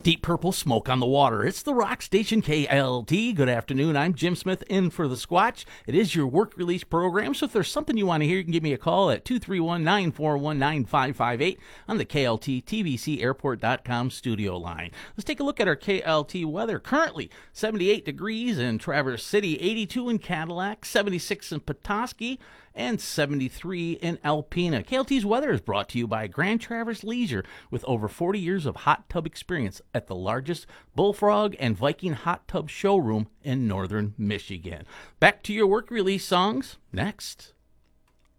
Deep Purple, Smoke on the Water. It's the rock station KLT. Good afternoon. I'm Jim Smith in for the Squatch. It is your work release program, so if there's something you want to hear, you can give me a call at 231-941-9558 on the KLT TBC Airport.com studio line. Let's take a look at our KLT weather. Currently, 78 degrees in Traverse City, 82 in Cadillac, 76 in Petoskey, and 73 in Alpena. KLT's weather is brought to you by Grand Traverse Leisure, with over 40 years of hot tub experience at the largest Bullfrog and Viking hot tub showroom in northern Michigan. Back to your work release songs next.